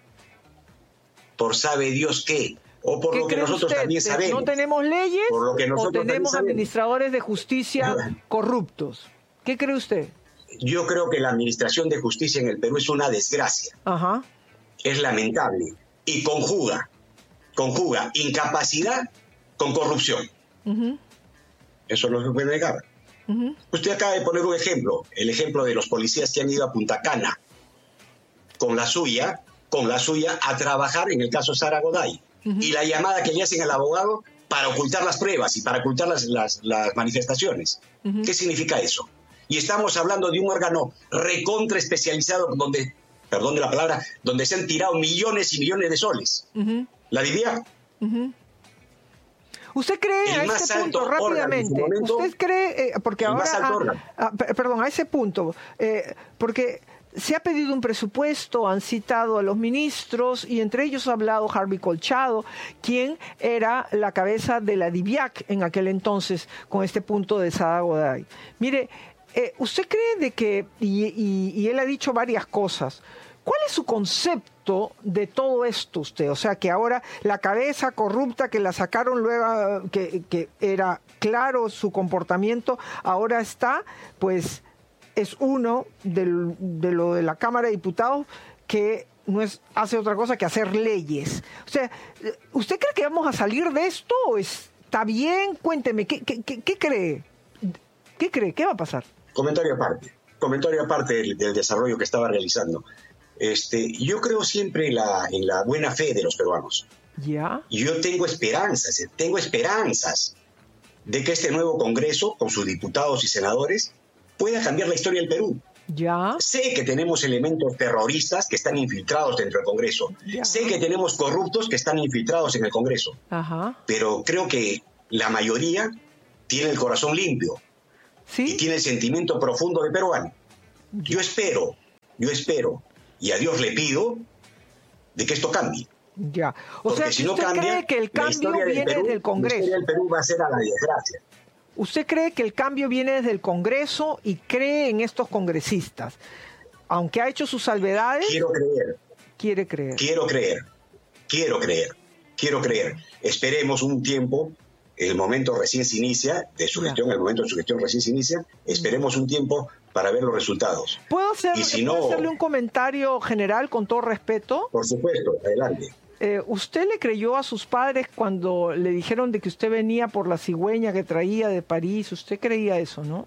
S6: por sabe Dios qué, o por lo que nosotros usted? también sabemos.
S2: ¿No tenemos leyes
S6: por lo que nosotros
S2: o tenemos administradores de justicia corruptos? ¿Qué cree usted?
S6: Yo creo que la administración de justicia en el Perú es una desgracia.
S2: Ajá.
S6: Es lamentable y conjuga, conjuga incapacidad con corrupción. Uh-huh. Eso no se puede negar. Uh-huh. Usted acaba de poner un ejemplo, el ejemplo de los policías que han ido a Punta Cana con la suya, con la suya a trabajar en el caso Sara Goday. Uh-huh. Y la llamada que le hacen al abogado para ocultar las pruebas y para ocultar las, las, las manifestaciones. Uh-huh. ¿Qué significa eso? Y estamos hablando de un órgano recontra especializado donde, perdón de la palabra, donde se han tirado millones y millones de soles. Uh-huh. ¿La D I V I A C?
S2: Uh-huh. ¿Usted cree a ese punto, rápidamente, momento, usted cree, eh, porque ahora, a, a, perdón, a ese punto, eh, porque se ha pedido un presupuesto, han citado a los ministros y entre ellos ha hablado Harvey Colchado, quien era la cabeza de la D I V I A C en aquel entonces con este punto de Sara Goday. Mire, eh, ¿usted cree de que, y, y, y él ha dicho varias cosas, ¿cuál es su concepto de todo esto usted? O sea, que ahora la cabeza corrupta que la sacaron luego, que, que era claro su comportamiento, ahora está, pues, es uno del, de lo de la Cámara de Diputados que no es, hace otra cosa que hacer leyes. O sea, ¿usted cree que vamos a salir de esto o es ¿Está bien? Cuénteme, ¿qué, qué, qué, qué cree? ¿Qué cree? ¿Qué va a pasar?
S6: Comentario aparte, comentario aparte del, del desarrollo que estaba realizando. Este, yo creo siempre en la, en la buena fe de los peruanos.
S2: ¿Ya?
S6: Yo tengo esperanzas, tengo esperanzas de que este nuevo Congreso, con sus diputados y senadores, pueda cambiar la historia del Perú.
S2: ¿Ya?
S6: Sé que tenemos elementos terroristas que están infiltrados dentro del Congreso.
S2: ¿Ya?
S6: Sé que tenemos corruptos que están infiltrados en el Congreso.
S2: Ajá.
S6: Pero creo que la mayoría tiene el corazón limpio.
S2: ¿Sí?
S6: Y tiene el sentimiento profundo de peruano. Yo espero, yo espero, y a Dios le pido, de que esto cambie.
S2: Ya. O
S6: Porque
S2: sea,
S6: si no
S2: ¿usted
S6: cambia,
S2: cree que el
S6: la
S2: cambio
S6: historia del
S2: viene
S6: Perú,
S2: del Congreso?
S6: La historia del Perú va a ser a la desgracia.
S2: ¿Usted cree que el cambio viene desde el Congreso y cree en estos congresistas? Aunque ha hecho sus salvedades...
S6: Quiero creer.
S2: Quiere creer.
S6: Quiero creer. Quiero creer. Quiero creer. Esperemos un tiempo. El momento recién se inicia, de su gestión, el momento de su gestión recién se inicia. Esperemos un tiempo para ver los resultados.
S2: ¿Puedo, hacer,
S6: y si
S2: ¿puedo
S6: no,
S2: hacerle un comentario general con todo respeto?
S6: Por supuesto, adelante.
S2: Eh, ¿Usted le creyó a sus padres cuando le dijeron de que usted venía por la cigüeña que traía de París? ¿Usted creía eso, no?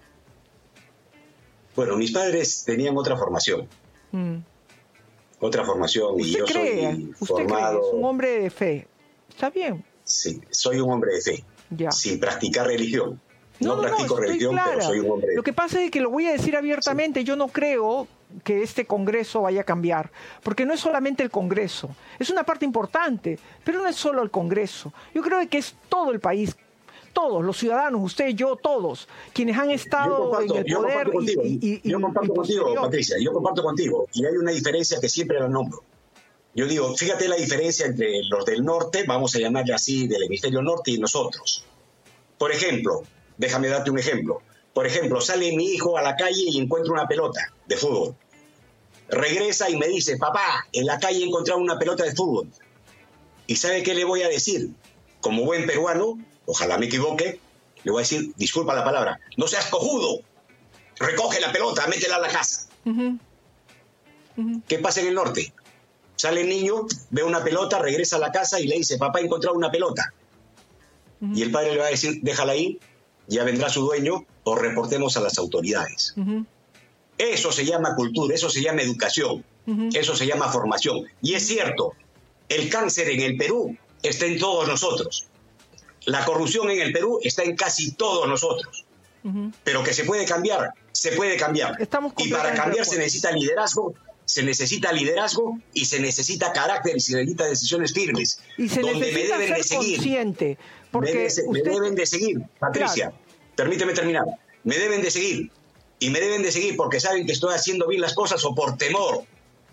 S6: Bueno, mis padres tenían otra formación. Mm. Otra formación. Y yo
S2: cree,
S6: soy
S2: usted
S6: formado...
S2: cree, es un hombre de fe. ¿Está bien?
S6: Sí, soy un hombre de fe.
S2: Ya.
S6: Sin practicar religión. No,
S2: No, no,
S6: practico
S2: no,
S6: religión,
S2: clara.
S6: pero soy un hombre de fe.
S2: Lo que pasa es que lo voy a decir abiertamente, sí. Yo no creo que este Congreso vaya a cambiar, porque no es solamente el Congreso, es una parte importante, pero no es solo el Congreso. Yo creo que es todo el país, todos, los ciudadanos, usted, yo, todos, quienes han estado
S6: comparto,
S2: en el poder.
S6: Yo comparto contigo,
S2: y, y, y,
S6: yo comparto
S2: y
S6: contigo Patricia, yo comparto contigo, y hay una diferencia que siempre la nombro. Yo digo, fíjate la diferencia entre los del norte, vamos a llamarle así, del hemisferio norte, y nosotros. Por ejemplo, déjame darte un ejemplo. Por ejemplo, sale mi hijo a la calle y encuentra una pelota de fútbol. Regresa y me dice, papá, en la calle he encontrado una pelota de fútbol. ¿Y sabe qué le voy a decir? Como buen peruano, ojalá me equivoque, le voy a decir, disculpa la palabra, no seas cojudo, recoge la pelota, métela a la casa. Uh-huh. Uh-huh. ¿Qué pasa en el norte? Sale el niño, ve una pelota, regresa a la casa y le dice, papá, he encontrado una pelota. Uh-huh. Y el padre le va a decir, déjala ahí, ya vendrá su dueño o reportemos a las autoridades. Uh-huh. Eso se llama cultura, eso se llama educación, uh-huh. Eso se llama formación. Y es cierto, el cáncer en el Perú está en todos nosotros. La corrupción en el Perú está en casi todos nosotros. Uh-huh. Pero que se puede cambiar, se puede cambiar. Y para cambiar se necesita liderazgo, se necesita liderazgo y se necesita carácter y se necesita decisiones firmes.
S2: Y se
S6: donde
S2: necesita
S6: me deben
S2: ser
S6: de seguir.
S2: Consciente, porque
S6: me, de,
S2: usted...
S6: me deben de seguir, Patricia. Claro. Permíteme terminar. Me deben de seguir. Y me deben de seguir porque saben que estoy haciendo bien las cosas o por temor.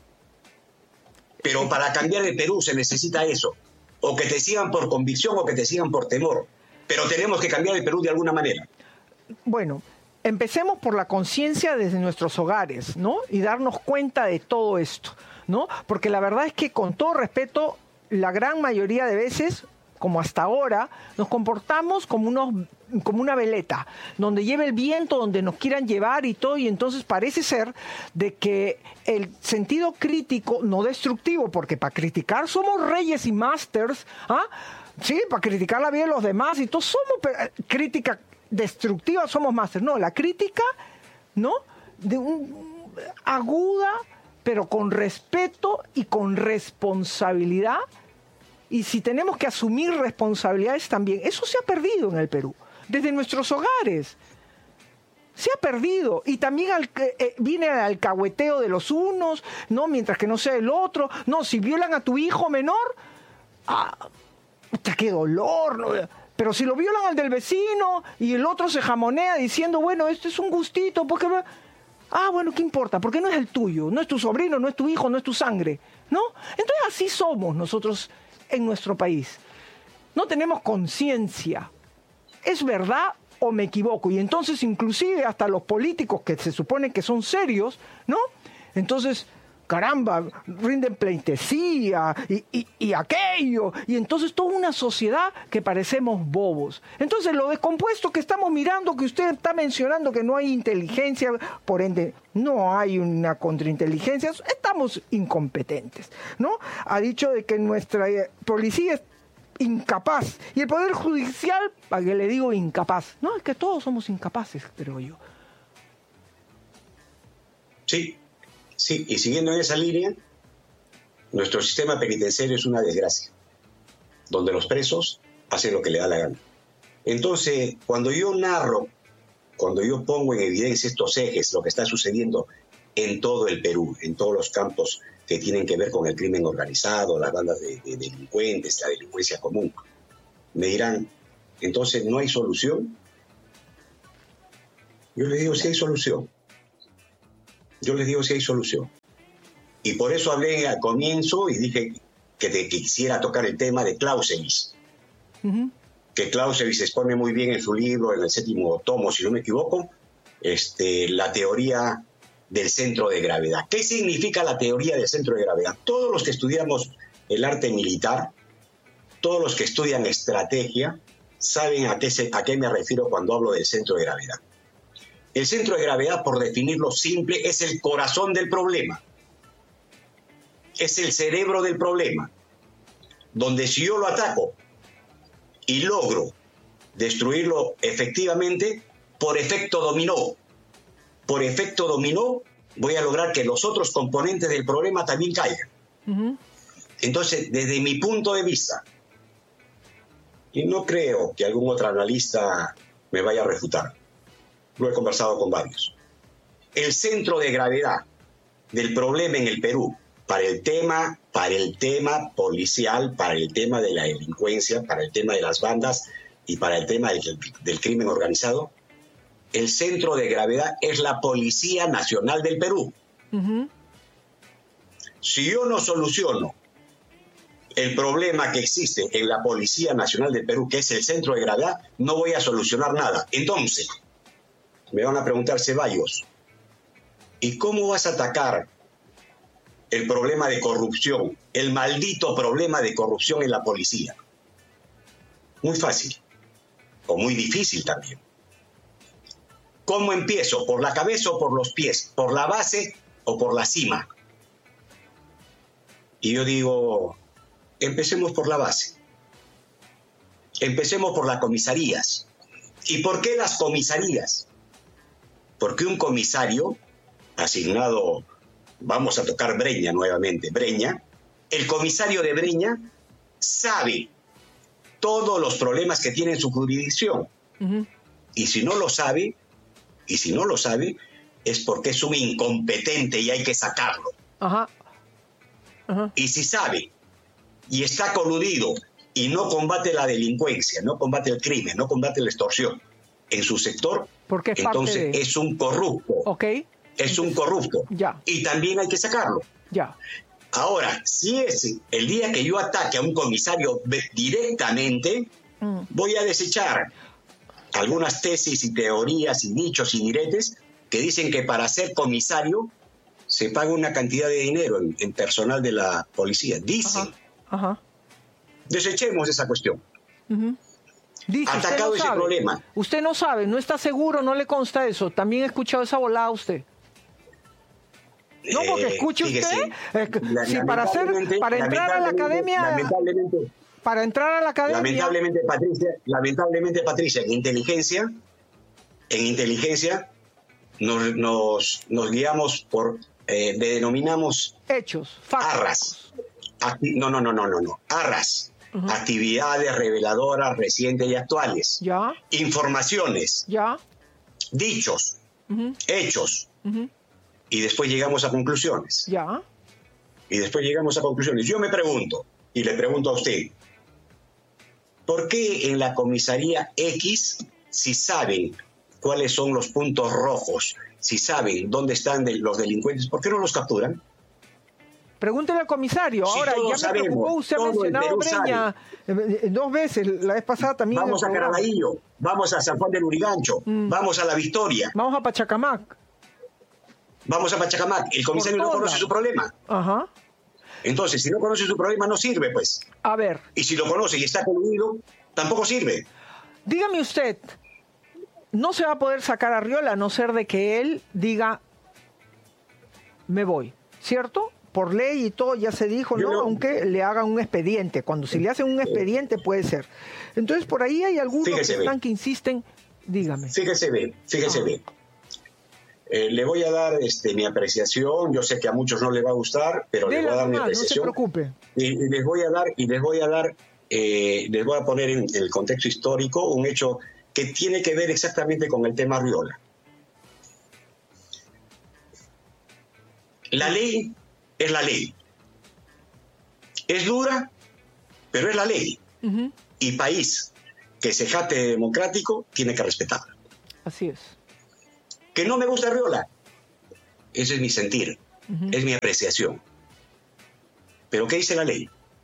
S6: Pero para cambiar el Perú se necesita eso. O que te sigan por convicción o que te sigan por temor. Pero tenemos que cambiar el Perú de alguna manera.
S2: Bueno, empecemos por la conciencia desde nuestros hogares, ¿no? Y darnos cuenta de todo esto, ¿no? Porque la verdad es que, con todo respeto, la gran mayoría de veces, como hasta ahora, nos comportamos como unos como una veleta, donde lleva el viento, donde nos quieran llevar y todo, y entonces parece ser de que el sentido crítico, no destructivo, porque para criticar somos reyes y masters, ¿ah? Sí, para criticar la vida de los demás, y todos somos crítica destructiva, somos masters. No, la crítica, ¿no? De un, aguda, pero con respeto y con responsabilidad. Y si tenemos que asumir responsabilidades también, eso se ha perdido en el Perú, desde nuestros hogares. Se ha perdido. Y también al, eh, viene el alcahueteo de los unos, ¿no? Mientras que no sea el otro. No, si violan a tu hijo menor, ¡ah! ¡Qué dolor! ¿no? Pero si lo violan al del vecino y el otro se jamonea diciendo, bueno, esto es un gustito, porque... Ah, bueno, ¿qué importa? Porque no es el tuyo, no es tu sobrino, no es tu hijo, no es tu sangre, ¿no? Entonces así somos nosotros en nuestro país. No tenemos conciencia. ¿Es verdad o me equivoco? Y entonces inclusive hasta los políticos que se supone que son serios, ¿no? Entonces, caramba, rinden pleitesía y, y, y aquello. Y entonces toda una sociedad que parecemos bobos. Entonces lo descompuesto que estamos mirando, que usted está mencionando que no hay inteligencia, por ende no hay una contrainteligencia, estamos incompetentes, ¿no? Ha dicho de que nuestra policía incapaz. Y el Poder Judicial, ¿para qué le digo incapaz? No, es que todos somos incapaces, creo yo.
S6: Sí, sí, y siguiendo en esa línea, nuestro sistema penitenciario es una desgracia, donde los presos hacen lo que le da la gana. Entonces, cuando yo narro, cuando yo pongo en evidencia estos ejes, lo que está sucediendo en todo el Perú, en todos los campos que tienen que ver con el crimen organizado, las bandas de, de delincuentes, la delincuencia común, me dirán, entonces, ¿no hay solución? Yo les digo, sí hay solución. Yo les digo, sí hay solución. Y por eso hablé al comienzo y dije que, te, que quisiera tocar el tema de Clausewitz. Uh-huh. Que Clausewitz expone muy bien en su libro, en el séptimo tomo, si no me equivoco, este, la teoría del centro de gravedad. ¿Qué significa la teoría del centro de gravedad? Todos los que estudiamos el arte militar, todos los que estudian estrategia, saben a qué, se, a qué me refiero cuando hablo del centro de gravedad. El centro de gravedad, por definirlo simple, es el corazón del problema. Es el cerebro del problema. Donde si yo lo ataco y logro destruirlo efectivamente, por efecto dominó, por efecto dominó, voy a lograr que los otros componentes del problema también caigan. Uh-huh. Entonces, desde mi punto de vista, y no creo que algún otro analista me vaya a refutar, lo he conversado con varios, el centro de gravedad del problema en el Perú, para el tema, para el tema policial, para el tema de la delincuencia, para el tema de las bandas y para el tema del, del crimen organizado, el centro de gravedad es la Policía Nacional del Perú. Uh-huh. Si yo no soluciono el problema que existe en la Policía Nacional del Perú, que es el centro de gravedad, no voy a solucionar nada. Entonces, me van a preguntar, Ceballos, ¿y cómo vas a atacar el problema de corrupción, el maldito problema de corrupción en la policía? Muy fácil, o muy difícil también. ¿Cómo empiezo? ¿Por la cabeza o por los pies? ¿Por la base o por la cima? Y yo digo, empecemos por la base. Empecemos por las comisarías. ¿Y por qué las comisarías? Porque un comisario asignado, vamos a tocar Breña nuevamente, Breña, el comisario de Breña sabe todos los problemas que tiene en su jurisdicción. Uh-huh. Y si no lo sabe, y si no lo sabe, es porque es un incompetente y hay que sacarlo. Uh-huh. Uh-huh. Y si sabe, y está coludido, y no combate la delincuencia, no combate el crimen, no combate la extorsión en su sector,
S2: porque es
S6: entonces de... es un corrupto.
S2: Okay.
S6: Es un corrupto.
S2: Ya.
S6: Y también hay que sacarlo.
S2: Ya.
S6: Ahora, si es el día que yo ataque a un comisario directamente, mm. voy a desechar algunas tesis y teorías y dichos y diretes que dicen que para ser comisario se paga una cantidad de dinero en, en personal de la policía. Dicen. Ajá. Ajá. Desechemos esa cuestión. Uh-huh.
S2: Dice,
S6: atacado
S2: no
S6: ese
S2: sabe.
S6: problema.
S2: Usted no sabe, no está seguro, no le consta eso. También he escuchado esa volada a usted. No, porque escuche
S6: eh,
S2: usted, eh, la, si para hacer, para entrar a la academia,
S6: lamentablemente,
S2: para entrar a la academia,
S6: lamentablemente Patricia, lamentablemente Patricia, en inteligencia, en inteligencia nos nos, nos guiamos por, eh, denominamos
S2: hechos, factos.
S6: Arras, Acti- no, no, no, no, no, no, arras, uh-huh. actividades reveladoras recientes y actuales,
S2: ya,
S6: informaciones,
S2: ya,
S6: dichos,
S2: uh-huh.
S6: hechos.
S2: Uh-huh.
S6: Y después llegamos a conclusiones.
S2: Ya.
S6: Y después llegamos a conclusiones. Yo me pregunto, y le pregunto a usted, ¿por qué en la comisaría X, si saben cuáles son los puntos rojos, si saben dónde están de los delincuentes, ¿por qué no los capturan?
S2: Pregúntele al comisario.
S6: Si
S2: Ahora, ya me
S6: sabemos,
S2: preocupó, usted ha mencionado Breña eh, dos veces, la vez pasada también.
S6: Vamos a Caraballo, vamos a San Juan del Urigancho, mm. vamos a La Victoria.
S2: Vamos a Pachacamac.
S6: Vamos a Pachacamac. El comisario no conoce su problema.
S2: Ajá.
S6: Entonces, si no conoce su problema, no sirve, pues.
S2: A ver.
S6: Y si lo conoce y está coludido, tampoco sirve.
S2: Dígame usted, no se va a poder sacar a Arriola a no ser de que él diga, me voy, ¿cierto? por ley y todo ya se dijo, ¿no? no. Aunque le hagan un expediente. Cuando si le hacen un expediente puede ser. Entonces por ahí hay algunos fíjese que están ve. que insisten. Dígame.
S6: Fíjese bien, fíjese bien. Eh, le voy a dar este, mi apreciación. Yo sé que a muchos no les va a gustar, pero les voy a dar mi apreciación.
S2: No se preocupe.
S6: Y, y les voy a dar y les voy a dar eh, les voy a poner en el contexto histórico un hecho que tiene que ver exactamente con el tema Arriola. La ley es la ley. Es dura, pero es la ley. Uh-huh. Y país que se jate democrático tiene que respetarla.
S2: Así es.
S6: Que no me gusta Arriola, ese es mi sentir, uh-huh. es mi apreciación. Pero ¿qué dice la ley?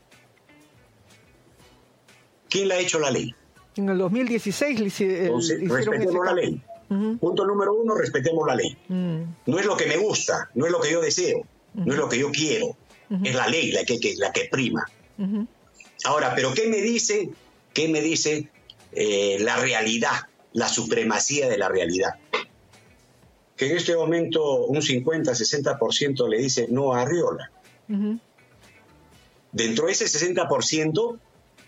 S6: ¿Quién la ha hecho la ley?
S2: En el dos mil dieciséis le hice,
S6: Entonces, el, respetemos la ley. Uh-huh. Punto número uno, respetemos la ley. Uh-huh. No es lo que me gusta, no es lo que yo deseo, uh-huh. no es lo que yo quiero. Uh-huh. Es la ley la que, que, la que prima. Uh-huh. Ahora, ¿pero qué me dice, qué me dice eh, la realidad, la supremacía de la realidad? Que en este momento un cincuenta, sesenta por ciento le dice no a Arriola. Uh-huh. Dentro de ese sesenta por ciento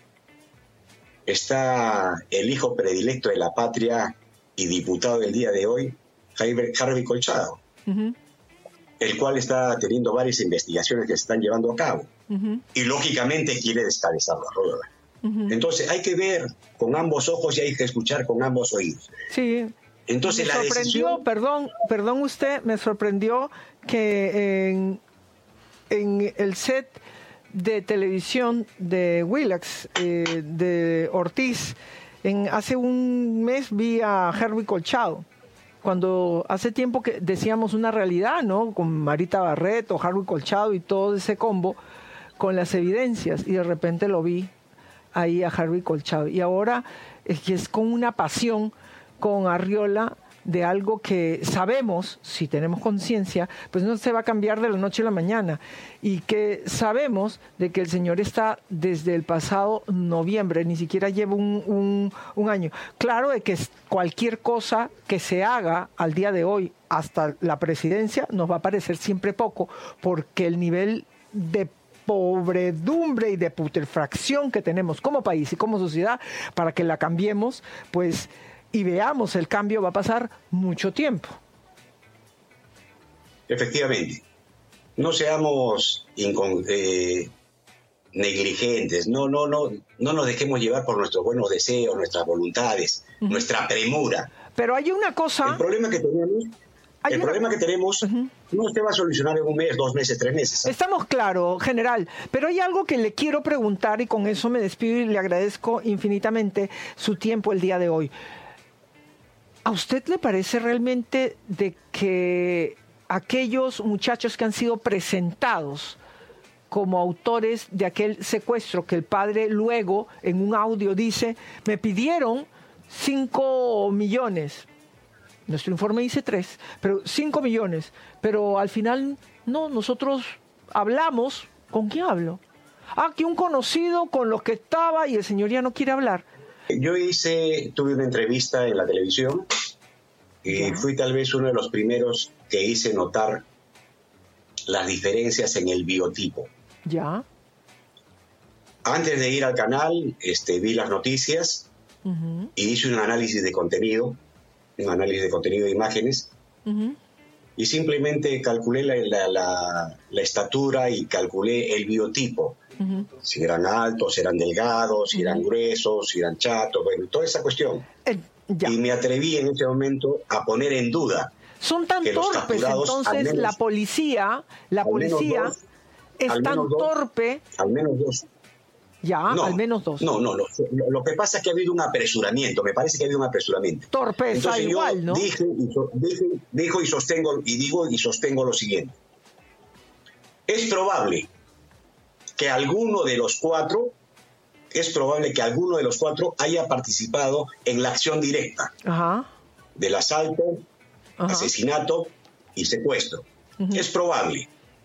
S6: está el hijo predilecto de la patria y diputado del día de hoy, Harvey Colchado, uh-huh. el cual está teniendo varias investigaciones que se están llevando a cabo. Uh-huh. Y lógicamente quiere descabezar la rueda. Uh-huh. Entonces hay que ver con ambos ojos y hay que escuchar con ambos oídos.
S2: Sí.
S6: Entonces
S2: me
S6: la
S2: sorprendió,
S6: decisión...
S2: perdón, perdón usted, me sorprendió que en, en el set de televisión de Willax, eh, de Ortiz, en, hace un mes vi a Harvey Colchado, cuando hace tiempo que decíamos una realidad, ¿no? Con Marita Barreto, Harvey Colchado y todo ese combo, con las evidencias, y de repente lo vi ahí a Harvey Colchado. Y ahora es que es con una pasión con Arriola de algo que sabemos, si tenemos conciencia, pues no se va a cambiar de la noche a la mañana, y que sabemos de que el señor está desde el pasado noviembre, ni siquiera lleva un, un, un año. Claro de que cualquier cosa que se haga al día de hoy hasta la presidencia nos va a parecer siempre poco, porque el nivel de pobredumbre y de putrefacción que tenemos como país y como sociedad, para que la cambiemos, pues... y veamos el cambio, va a pasar mucho tiempo.
S6: Efectivamente. No seamos incon- eh, negligentes, no, no, no, no nos dejemos llevar por nuestros buenos deseos, nuestras voluntades, uh-huh. nuestra premura.
S2: Pero hay una cosa...
S6: El problema que tenemos, el una... problema que tenemos uh-huh. no se va a solucionar en un mes, dos meses, tres meses. ¿eh?
S2: Estamos claros, general, pero hay algo que le quiero preguntar y con eso me despido y le agradezco infinitamente su tiempo el día de hoy. ¿A usted le parece realmente de que aquellos muchachos que han sido presentados como autores de aquel secuestro, que el padre luego en un audio dice, me pidieron cinco millones, nuestro informe dice tres, pero cinco millones, pero al final no, nosotros hablamos, ¿con quién hablo? Ah, que un conocido con los que estaba y el señor ya no quiere hablar.
S6: Yo hice, tuve una entrevista en la televisión y fui tal vez uno de los primeros que hice notar las diferencias en el biotipo.
S2: Ya.
S6: Antes de ir al canal, este, vi las noticias uh-huh. y hice un análisis de contenido, un análisis de contenido de imágenes, uh-huh. y simplemente calculé la, la, la, la estatura y calculé el biotipo. Uh-huh. Si eran altos, si eran delgados, si uh-huh. eran gruesos, si eran chatos, bueno, toda esa cuestión.
S2: Eh,
S6: y me atreví en ese momento a poner en duda.
S2: Son tan torpes, entonces menos, la policía, la policía dos, es tan dos, torpe.
S6: Al menos dos.
S2: Ya,
S6: no,
S2: al menos dos.
S6: No, no, lo, lo que pasa es que ha habido un apresuramiento, me parece que ha habido un apresuramiento.
S2: Torpeza
S6: entonces
S2: igual,
S6: yo
S2: ¿no?
S6: Dije y, so, dije, dijo y sostengo, y digo y sostengo lo siguiente. Es probable que alguno de los cuatro, es probable que alguno de los cuatro haya participado en la acción directa
S2: Ajá.
S6: del asalto, Ajá. asesinato y secuestro. Uh-huh. Es probable.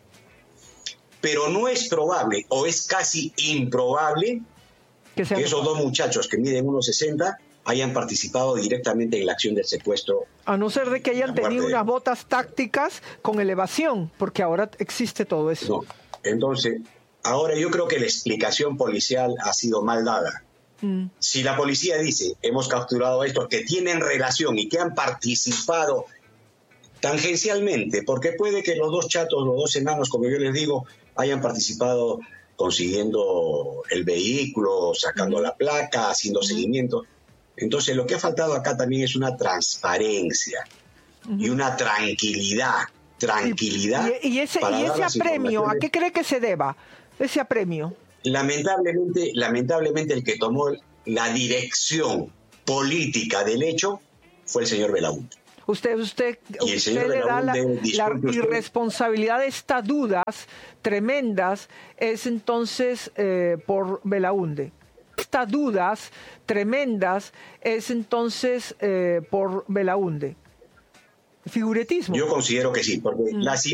S6: Pero no es probable, o es casi improbable, que, que esos dos muchachos que miden uno sesenta hayan participado directamente en la acción del secuestro.
S2: A no ser de que hayan tenido unas botas tácticas con elevación, porque ahora existe todo eso.
S6: No. Entonces, ahora yo creo que la explicación policial ha sido mal dada. Mm. Si la policía dice, hemos capturado a estos que tienen relación y que han participado tangencialmente, porque puede que los dos chatos, los dos enanos, como yo les digo, hayan participado consiguiendo el vehículo, sacando mm. la placa, haciendo mm. seguimiento. Entonces, lo que ha faltado acá también es una transparencia uh-huh. y una tranquilidad, tranquilidad.
S2: Y, y ese,
S6: para
S2: y ese apremio, ¿a qué cree que se deba ese apremio?
S6: Lamentablemente, lamentablemente el que tomó la dirección política del hecho fue el señor Belaúnde.
S2: Usted, usted, usted le da la, la irresponsabilidad de estas dudas tremendas, es entonces eh, por Belaúnde. Estas dudas tremendas es entonces eh, por Belaúnde. Figuretismo.
S6: Yo considero que sí, porque mm. las